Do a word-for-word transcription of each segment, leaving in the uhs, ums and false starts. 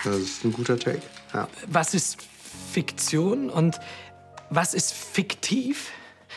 Das ist ein guter Take. Ja. Was ist Fiktion und was ist fiktiv?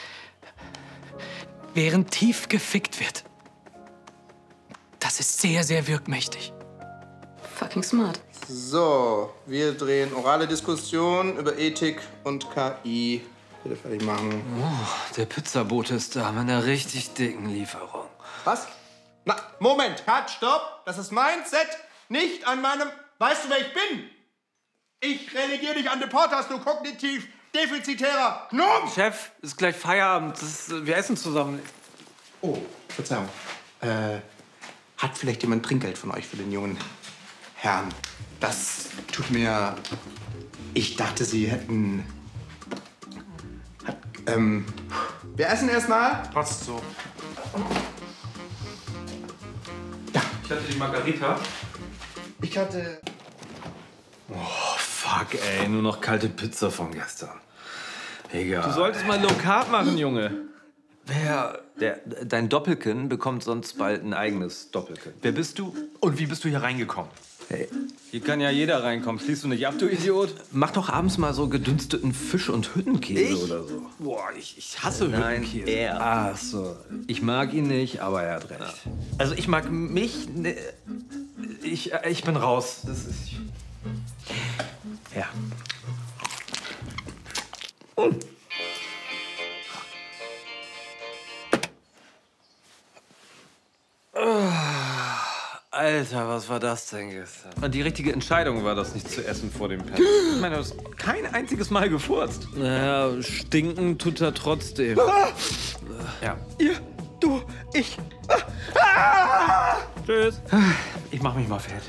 Während tief gefickt wird. Das ist sehr, sehr wirkmächtig. Fucking smart. So, wir drehen orale Diskussion über Ethik und K I. Bitte fertig machen. Oh, der Pizzabote ist da mit einer richtig dicken Lieferung. Was? Na, Moment, halt, stopp. Das ist mein Set, nicht an meinem... Weißt du, wer ich bin? Ich relegiere dich an Deporters, du kognitiv defizitärer Gnome! Chef, ist gleich Feierabend. Das ist, wir essen zusammen. Oh, Verzeihung. Äh, hat vielleicht jemand Trinkgeld von euch für den jungen Herrn? Das tut mir... Ich dachte, Sie hätten... Hat, ähm... Wir essen erst mal. Passt so. Ja. Ich hatte die Margarita. Ich hatte... Oh, fuck, ey. Nur noch kalte Pizza von gestern. Egal. Du solltest mal Low Carb machen, Junge. Wer? Der, dein Doppelkinn bekommt sonst bald ein eigenes Doppelkinn. Wer bist du? Und wie bist du hier reingekommen? Hey. Hier kann ja jeder reinkommen. Schließt du nicht ab, du Idiot? Mach doch abends mal so gedünsteten Fisch- und Hüttenkäse ich? oder so. Boah, ich, ich hasse Nein, Hüttenkäse. er. Ach so. Ich mag ihn nicht, aber er hat recht. Ja. Also ich mag mich... Ne, ich, ich bin raus. Das ist... Ja. Mm. Alter, was war das denn gestern? Die richtige Entscheidung war das, nicht zu essen vor dem Pennen. Ich meine, du hast kein einziges Mal gefurzt. Naja, stinken tut er trotzdem. Ah! Ja. Ihr, du, ich. Ah! Tschüss. Ich mach mich mal fertig.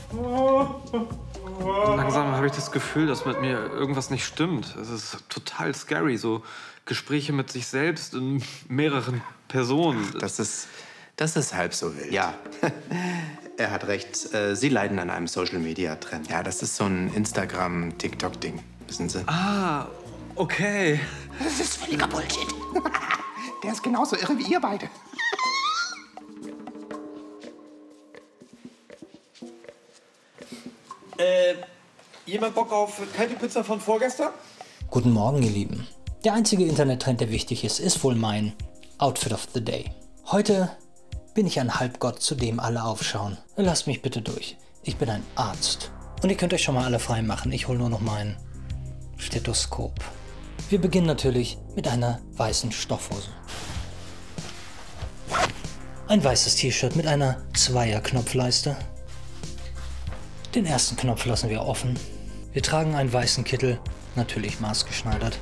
Langsam habe ich das Gefühl, dass mit mir irgendwas nicht stimmt. Es ist total scary, so Gespräche mit sich selbst in mehreren Personen. Das ist... Das ist halb so wild. Ja, er hat recht. Äh, Sie leiden an einem Social-Media-Trend. Ja, das ist so ein Instagram-TikTok-Ding, wissen Sie? Ah, okay. Das ist völliger Bullshit. Der ist genauso irre wie ihr beide. Äh, jemand Bock auf kalte Pizza von vorgestern? Guten Morgen, ihr Lieben. Der einzige Internettrend, der wichtig ist, ist wohl mein Outfit of the Day. Heute bin ich ein Halbgott, zu dem alle aufschauen. Lasst mich bitte durch. Ich bin ein Arzt. Und ihr könnt euch schon mal alle frei machen. Ich hole nur noch mein Stethoskop. Wir beginnen natürlich mit einer weißen Stoffhose. Ein weißes T-Shirt mit einer Zweier-Knopfleiste. Den ersten Knopf lassen wir offen. Wir tragen einen weißen Kittel, natürlich maßgeschneidert.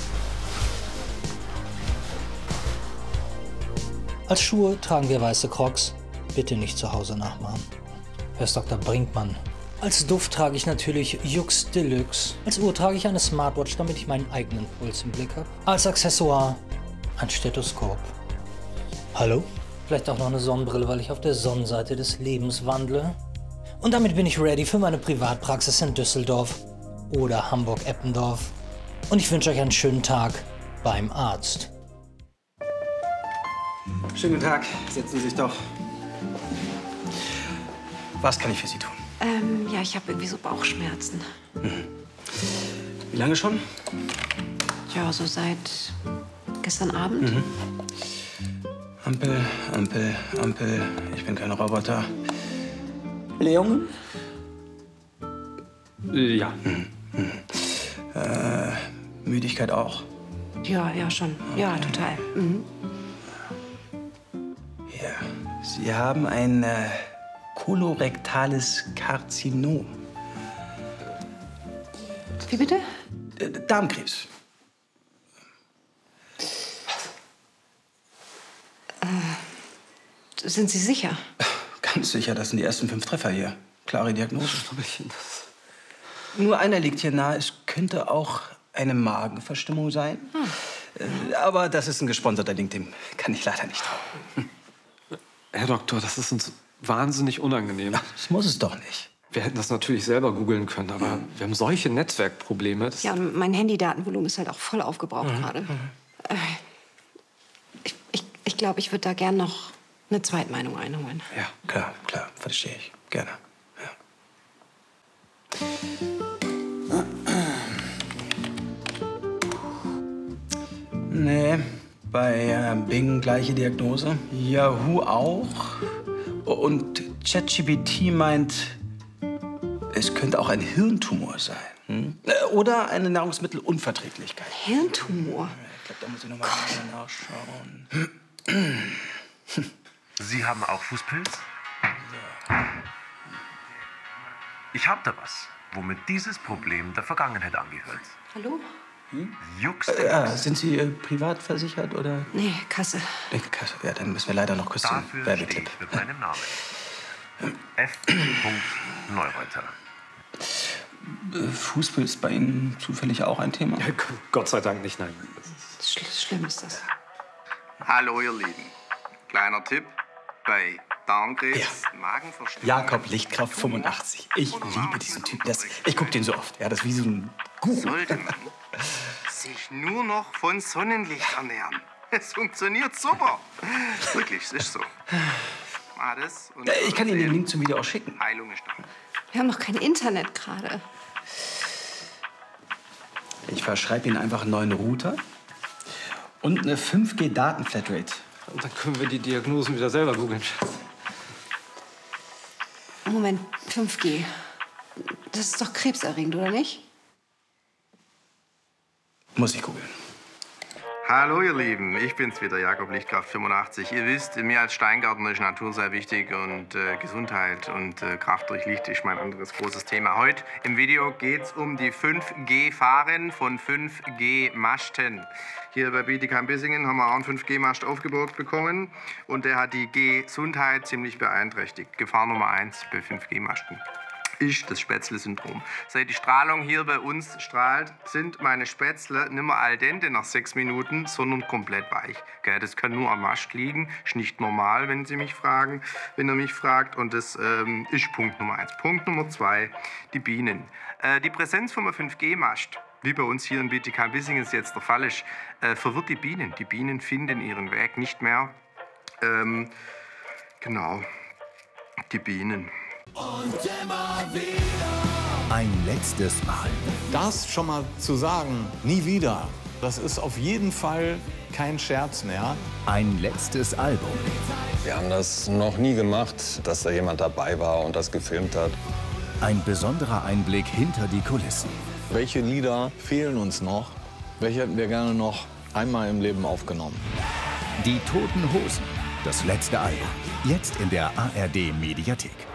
Als Schuhe tragen wir weiße Crocs. Bitte nicht zu Hause nachmachen. Wer ist Doktor Brinkmann? Als Duft trage ich natürlich Yux Deluxe. Als Uhr trage ich eine Smartwatch, damit ich meinen eigenen Puls im Blick habe. Als Accessoire ein Stethoskop. Hallo? Vielleicht auch noch eine Sonnenbrille, weil ich auf der Sonnenseite des Lebens wandle. Und damit bin ich ready für meine Privatpraxis in Düsseldorf oder Hamburg-Eppendorf. Und ich wünsche euch einen schönen Tag beim Arzt. Schönen guten Tag. Setzen Sie sich doch. Was kann ich für Sie tun? Ähm, ja, ich habe irgendwie so Bauchschmerzen. Mhm. Wie lange schon? Ja, so seit gestern Abend. Mhm. Ampel, Ampel, Ampel. Ich bin kein Roboter. Blähungen? Ja. Mhm. Mhm. Äh, Müdigkeit auch? Ja, ja, schon. Okay. Ja, total. Mhm. Ja. Sie haben ein äh, kolorektales Karzinom. Wie bitte? Äh, Darmkrebs. Äh, sind Sie sicher? Ganz sicher, das sind die ersten fünf Treffer hier. Klare Diagnose. Nur einer liegt hier nahe. Es könnte auch eine Magenverstimmung sein. Hm. Äh, aber das ist ein gesponserter Link, dem kann ich leider nicht trauen. Hm. Herr Doktor, das ist uns wahnsinnig unangenehm. Ach, das muss es doch nicht. Wir hätten das natürlich selber googeln können, aber hm. wir haben solche Netzwerkprobleme. Ja, und mein Handydatenvolumen ist halt auch voll aufgebraucht mhm. gerade. Mhm. Äh, ich ich, ich glaube, ich würde da gern noch eine Zweitmeinung einholen. Ja, klar, klar, verstehe ich. Gerne. Ja. Nee, bei äh, Bing gleiche Diagnose. Yahoo auch. Und ChatGPT meint, es könnte auch ein Hirntumor sein. Hm? Oder eine Nahrungsmittelunverträglichkeit. Hirntumor? Ich glaube, da muss ich noch mal nachschauen. Sie haben auch Fußpilz? Ja. Ich habe da was, womit dieses Problem der Vergangenheit angehört. Hallo? Hm? Jux äh, ja, sind Sie äh, privat versichert oder? Nee, Kasse. Nee, Kasse. Ja, dann müssen wir leider noch kurz zum Dafür Werbeclip. stehe ich mit meinem Namen. F. Neureuter. Fußpilz bei Ihnen zufällig auch ein Thema? Ja, Gott sei Dank nicht, nein. Schl schlimm ist das. Hallo, ihr Lieben. Kleiner Tipp. Bei Darmkrebs, Ja. Magenverstimmung... Jakob Lichtkraft fünfundachtzig. Ich liebe diesen Typ. Das, ich gucke den so oft. Ja, das ist wie so ein Guru. Sollte man sich nur noch von Sonnenlicht ernähren. Es funktioniert super. Wirklich, es ist so. Mal das und Äh, Ich kann Ihnen den Link zum Video auch schicken. Heilung ist da. Wir haben noch kein Internet gerade. Ich verschreibe Ihnen einfach einen neuen Router und eine fünf G Datenflatrate. Und dann können wir die Diagnosen wieder selber googeln, Schatz. Moment, fünf G. Das ist doch krebserregend, oder nicht? Muss ich googeln. Hallo ihr Lieben, ich bin's wieder, Jakob Lichtkraft fünfundachtzig. Ihr wisst, mir als Steingärtner ist Natur sehr wichtig und äh, Gesundheit und äh, Kraft durch Licht ist mein anderes großes Thema. Heute im Video geht's um die fünf G-Fahren von fünf G-Masten. Hier bei Bietigheim-Bissingen haben wir auch einen fünf G-Mast aufgebaut bekommen und der hat die Gesundheit ziemlich beeinträchtigt. Gefahr Nummer eins bei fünf G-Masten ist das Spätzle-Syndrom. Seit die Strahlung hier bei uns strahlt, sind meine Spätzle nicht mehr al dente nach sechs Minuten, sondern komplett weich. Gell, das kann nur am Mast liegen, ist nicht normal, wenn Sie mich fragen, wenn ihr mich fragt. Und das ähm, ist Punkt Nummer eins. Punkt Nummer zwei, die Bienen. Äh, die Präsenz von einem fünf G-Mast, wie bei uns hier in Bietigheim-Bissingen es jetzt der Fall ist, äh, verwirrt die Bienen. Die Bienen finden ihren Weg nicht mehr. Ähm, genau, die Bienen. Und immer wieder. Ein letztes Mal. Das schon mal zu sagen, nie wieder, das ist auf jeden Fall kein Scherz mehr. Ein letztes Album. Wir haben das noch nie gemacht, dass da jemand dabei war und das gefilmt hat. Ein besonderer Einblick hinter die Kulissen. Welche Lieder fehlen uns noch? Welche hätten wir gerne noch einmal im Leben aufgenommen? Die Toten Hosen. Das letzte Album. Jetzt in der A R D Mediathek.